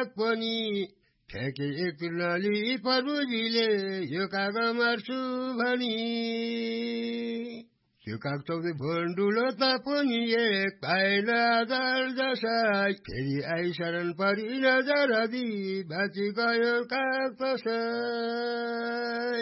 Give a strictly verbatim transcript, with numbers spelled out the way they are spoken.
काग पनि ठेके एक नली प्रभुजीले यो काग मार्छु भनी त्यो काग चौधरी भण्डुलो तापनि एक पाएन आधार जसाई फेरि आई शरण परि नजर दि बाँची गयो काग तसाई